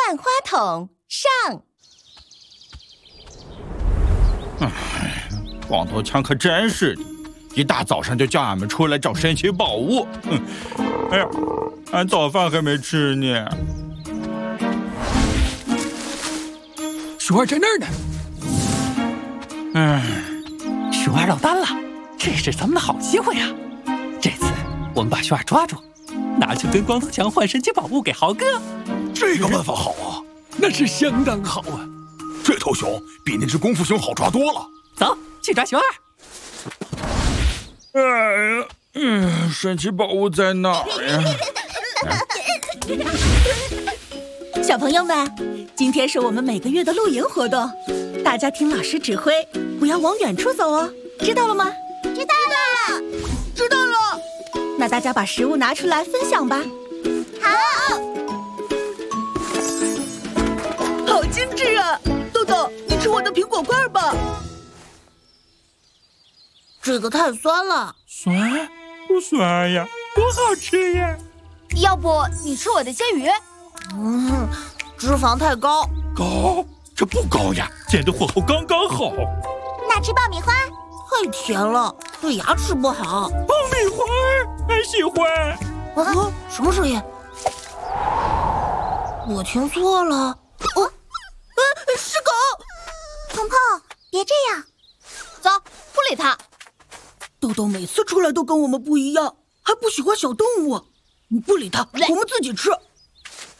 万花筒上。 光头强可真是的，一大早上就叫俺们出来找神奇宝物。哎呀，俺早饭还没吃呢。 鼠儿在那儿呢。 鼠儿落单了，这是咱们的好机会啊！这次我们把鼠儿抓住，拿去跟光头强换神奇宝物给豪哥。 这个办法好啊， 那是相当好啊！ 这头熊比那只功夫熊好抓多了。 走，去抓熊儿。 神奇宝物在哪儿呀？ 小朋友们，今天是我们每个月的露营活动，大家听老师指挥，不要往远处走哦，知道了吗？ 知道了， 知道了。那大家把食物拿出来分享吧。 好。 好精致啊！豆豆，你吃我的苹果块吧。 这个太酸了。 酸？不酸呀，多好吃呀！ 要不你吃我的煎鱼？脂肪太高。 高？这不高呀，煎的火候刚刚好。 那吃爆米花？太甜了，对牙齿不好。 爆米花，俺喜欢。 什么声音？我听错了。是狗！鹏鹏，别这样。走，不理他。 豆豆每次出来都跟我们不一样，还不喜欢小动物。你不理他，我们自己吃。